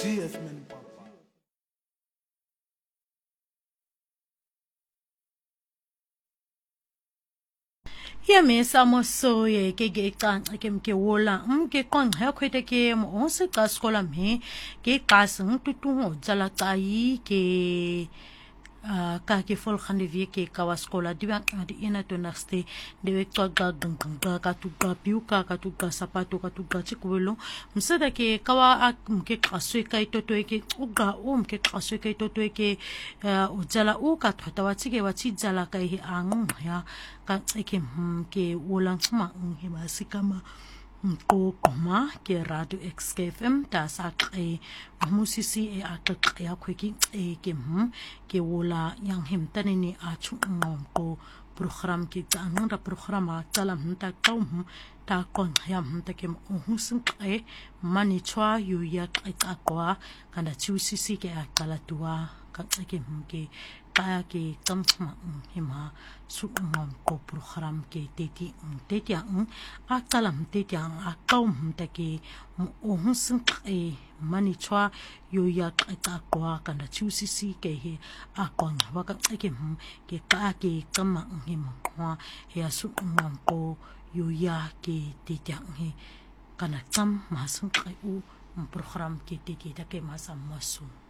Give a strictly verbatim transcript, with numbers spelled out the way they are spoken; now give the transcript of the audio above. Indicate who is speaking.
Speaker 1: T F man papa
Speaker 2: ya me sa mo so ye ke ke qanqa ke mke wola mke qonqa ya khwete ke mo on se ka skola me ke qasang tutu ho tsala tai ke ka ke fol khande vie ke ka wa skola di ba di ina to naste de we twa ga gang gang ka tu ga piu ka ka tu ga sapato ka tu ga chikulo msada ke ka wa mke qaswe ka ito to ke uga o mke qaswe ka ito to ke o tsala o ka thata wa tsike wa tsi tsala ka hi ang ya ka ke ke wolang tsma he ba sikama ko koma ke radio X K F M ta sa qe musisi e a qe ya khweki e ke m ke wola yang him tanini a chu ngom ko program ke tsang ra programa tsala mta qaum ta kon ya mta ke mo husin qe mani chwa yu ya qe ta kwa kana chusisi ke a kala tua ka ke m ke ka ke tsamma hima su ngom ko program ke teti teti ang a talam teti ang a kaum take o hunsin e mani chwa yo ya ta kwa kana chusisi ke he a kon wa ka ke ke ka ke tsamma hima kwa ya su ngom ko yo ya ke teti ang he kana tsam ma sun u program ke teti take ma sam masu